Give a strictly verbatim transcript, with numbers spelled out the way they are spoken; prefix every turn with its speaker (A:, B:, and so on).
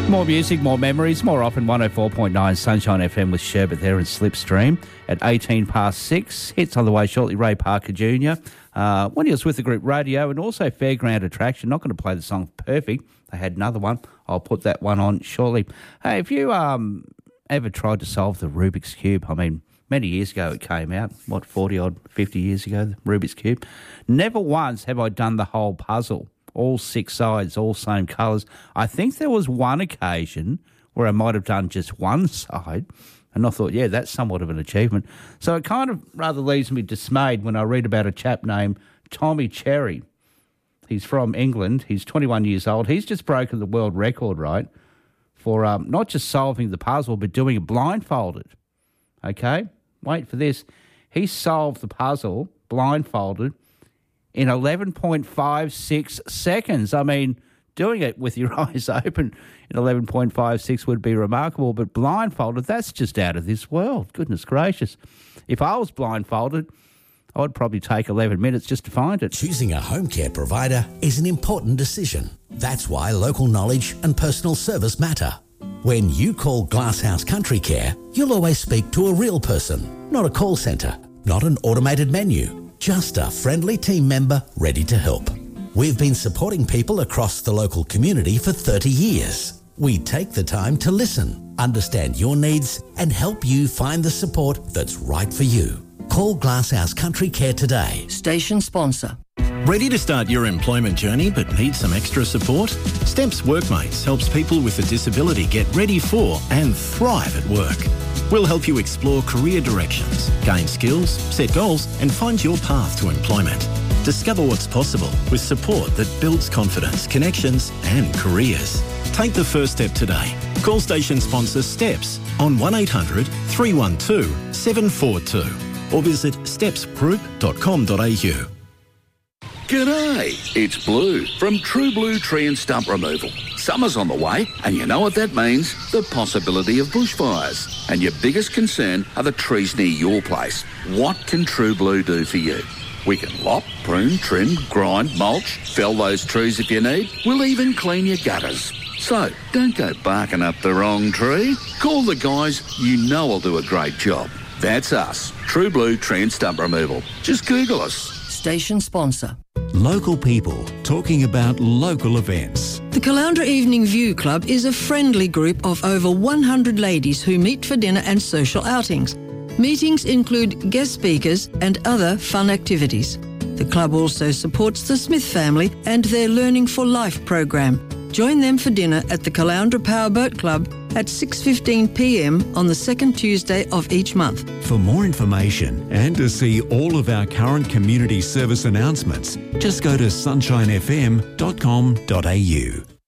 A: More music, more memories, more often one oh four point nine Sunshine F M with Sherbet there and Slipstream at eighteen past six. Hits on the way shortly, Ray Parker Junior Uh, when he was with the group Radio and also Fairground Attraction. Not going to play the song perfect. They had another one. I'll put that one on shortly. Hey, if you um ever tried to solve the Rubik's Cube, I mean, many years ago it came out, what, forty odd, fifty years ago, the Rubik's Cube. Never once have I done the whole puzzle. All six sides, all same colours. I think there was one occasion where I might have done just one side, and I thought, yeah, that's somewhat of an achievement. So it kind of rather leaves me dismayed when I read about a chap named Tommy Cherry. He's from England. He's twenty-one years old. He's just broken the world record, right, for um, not just solving the puzzle, but doing it blindfolded. Okay? Wait for this. He solved the puzzle blindfolded in eleven point five six seconds. I mean, doing it with your eyes open in eleven point five six would be remarkable, but blindfolded, that's just out of this world. Goodness gracious. If I was blindfolded, I'd probably take eleven minutes just to find it.
B: Choosing a home care provider is an important decision. That's why local knowledge and personal service matter. When you call Glasshouse Country Care, you'll always speak to a real person, not a call centre, not an automated menu. Just a friendly team member ready to help. We've been supporting people across the local community for thirty years. We take the time to listen, understand your needs, and help you find the support that's right for you. Call Glasshouse Country Care today.
C: Station sponsor.
D: Ready to start your employment journey but need some extra support? Steps Workmates helps people with a disability get ready for and thrive at work. We'll help you explore career directions, gain skills, set goals and find your path to employment. Discover what's possible with support that builds confidence, connections and careers. Take the first step today. Call station sponsor Steps on one eight hundred three one two seven four two or visit steps group dot com dot a u.
E: G'day, it's Blue from True Blue Tree and Stump Removal. Summer's on the way, and you know what that means? The possibility of bushfires. And your biggest concern are the trees near your place. What can True Blue do for you? We can lop, prune, trim, grind, mulch, fell those trees if you need. We'll even clean your gutters. So, don't go barking up the wrong tree. Call the guys you know will do a great job. That's us, True Blue Tree and Stump Removal. Just Google us.
C: Station sponsor.
F: Local people talking about local events.
G: The Caloundra Evening View Club is a friendly group of over one hundred ladies who meet for dinner and social outings. Meetings include guest speakers and other fun activities. The club also supports the Smith family and their Learning for Life program. Join them for dinner at the Caloundra Powerboat Club at six fifteen p m on the second Tuesday of each month.
F: For more information and to see all of our current community service announcements, just go to sunshine f m dot com dot a u.